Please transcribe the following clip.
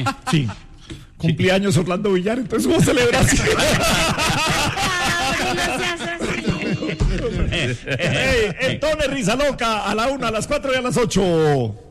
Sí. Cumpleaños Orlando Villar, entonces hubo celebración. Entonces, Risa Loca, a la 1, a las 4 y a las 8.